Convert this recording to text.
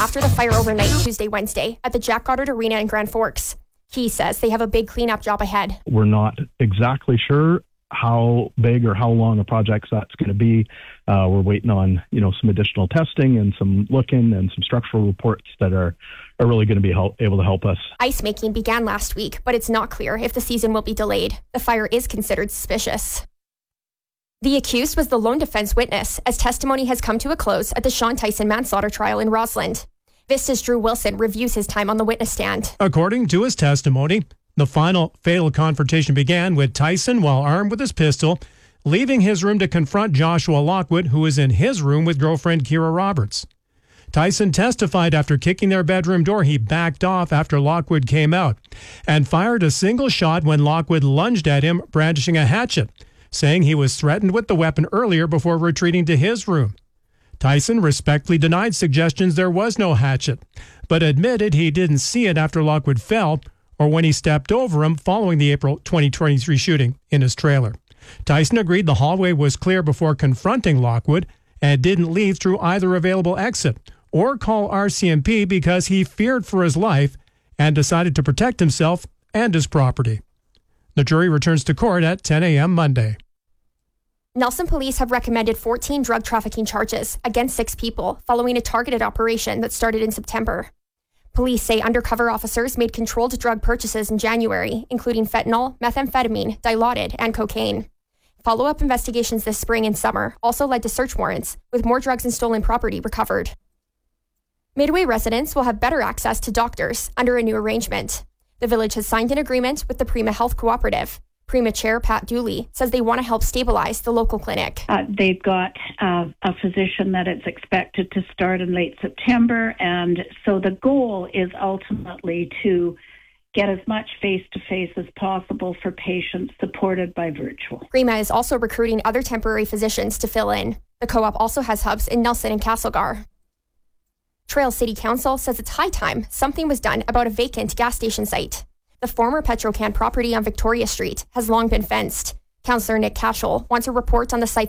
after the fire overnight Tuesday, Wednesday at the Jack Goddard Arena in Grand Forks. He says they have a big cleanup job ahead. We're not exactly sure how big or how long a project that's going to be. We're waiting on, some additional testing and some looking and some structural reports that are really going to be able to help us. Ice making began last week, but it's not clear if the season will be delayed. The fire is considered suspicious. The accused was the lone defense witness, as testimony has come to a close at the Sean Tyson manslaughter trial in Rossland. Vista's Drew Wilson reviews his time on the witness stand. According to his testimony, the final fatal confrontation began with Tyson, while armed with his pistol, leaving his room to confront Joshua Lockwood, who was in his room with girlfriend Kira Roberts. Tyson testified after kicking their bedroom door, he backed off after Lockwood came out and fired a single shot when Lockwood lunged at him, brandishing a hatchet, saying he was threatened with the weapon earlier before retreating to his room. Tyson respectfully denied suggestions there was no hatchet, but admitted he didn't see it after Lockwood fell or when he stepped over him following the April 2023 shooting in his trailer. Tyson agreed the hallway was clear before confronting Lockwood and didn't leave through either available exit or call RCMP because he feared for his life and decided to protect himself and his property. The jury returns to court at 10 a.m. Monday. Nelson police have recommended 14 drug trafficking charges against 6 people following a targeted operation that started in September. Police say undercover officers made controlled drug purchases in January, including fentanyl, methamphetamine, Dilaudid, and cocaine. Follow-up investigations this spring and summer also led to search warrants, with more drugs and stolen property recovered. Midway residents will have better access to doctors under a new arrangement. The village has signed an agreement with the Prima Health Cooperative. Prima Chair Pat Dooley says they want to help stabilize the local clinic. They've got a physician that it's expected to start in late September, and so the goal is ultimately to get as much face-to-face as possible for patients supported by virtual. Prima is also recruiting other temporary physicians to fill in. The co-op also has hubs in Nelson and Castlegar. Trail City Council says it's high time something was done about a vacant gas station site. The former Petrocan property on Victoria Street has long been fenced. Councillor Nick Cashel wants a report on the site's